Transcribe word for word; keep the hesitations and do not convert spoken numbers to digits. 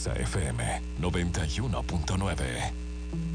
Exa F M noventa y uno punto nueve.